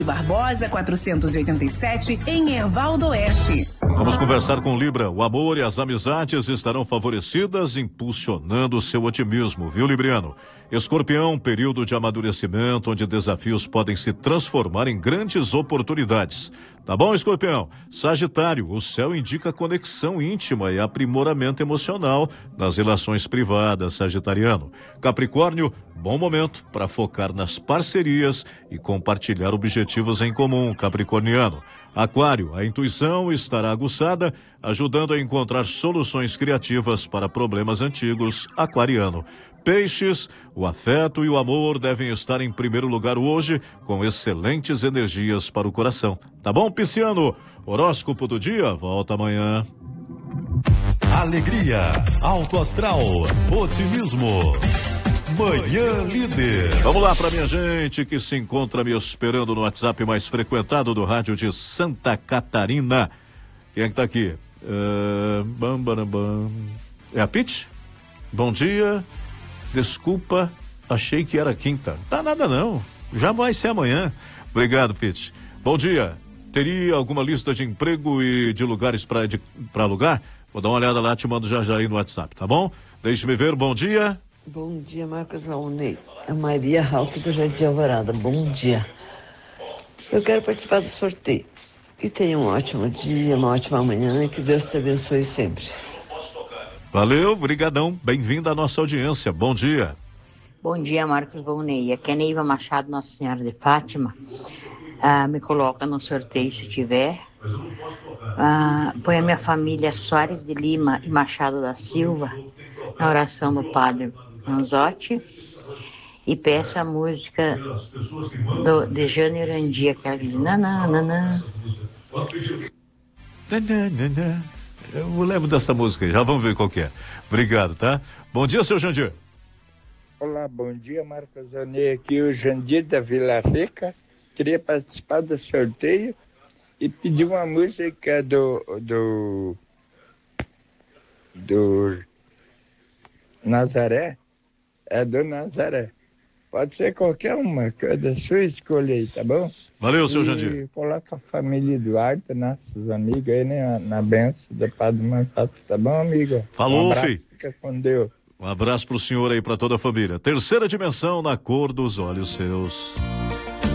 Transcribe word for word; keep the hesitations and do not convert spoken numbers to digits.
Barbosa quatrocentos e oitenta e sete, em Erval do Oeste. Vamos conversar com Libra. O amor e as amizades estarão favorecidas, impulsionando o seu otimismo, viu, Libriano? Escorpião, período de amadurecimento, onde desafios podem se transformar em grandes oportunidades. Tá bom, Escorpião? Sagitário, o céu indica conexão íntima e aprimoramento emocional nas relações privadas, sagitariano. Capricórnio, bom momento para focar nas parcerias e compartilhar objetivos em comum, capricorniano. Aquário, a intuição estará aguçada, ajudando a encontrar soluções criativas para problemas antigos, aquariano. Peixes, o afeto e o amor devem estar em primeiro lugar hoje, com excelentes energias para o coração. Tá bom, Pisciano? Horóscopo do dia, volta amanhã. Alegria, alto astral, otimismo. Manhã Líder. Vamos lá para minha gente que se encontra me esperando no WhatsApp mais frequentado do rádio de Santa Catarina. Quem é que tá aqui? Uh, bam, bam, bam. É a Pete? Bom dia. Desculpa, achei que era quinta. Tá nada não, já vai ser amanhã. Obrigado, Pete. Bom dia. Teria alguma lista de emprego e de lugares para para alugar? Vou dar uma olhada lá, te mando já já aí no WhatsApp, tá bom? Deixe-me ver, bom dia. Bom dia, Marcos Launay. A Maria Rauque do Jardim Alvorada. Bom dia. Eu quero participar do sorteio. E tenha um ótimo dia, uma ótima manhã e que Deus te abençoe sempre. Valeu, brigadão. Bem-vindo à nossa audiência. Bom dia. Bom dia, Marcos Launay. Aqui é Neiva Machado, Nossa Senhora de Fátima. Ah, me coloca no sorteio se tiver. Ah, põe a minha família Soares de Lima e Machado da Silva na oração do Padre Manzotti e peço a música do, de Jane Urandi, aquela que diz nanã, nanã. Eu lembro dessa música aí, já vamos ver qual que é. Obrigado, tá? Bom dia, seu Jandir. Olá, bom dia, Marcos Zanei, aqui o Jandir da Vila Rica. Queria participar do sorteio e pedir uma música do do do Nazaré, é do Nazaré. Pode ser qualquer uma, que é da sua escolha aí, tá bom? Valeu, seu e Jandir. Coloca a família Eduardo, nossos amigos aí, né, na benção do Padre Manfato, tá bom, amigo? Falou, um abraço, filho. Fica com Deus. Um abraço pro senhor aí, pra toda a família. Terceira dimensão na cor dos olhos seus.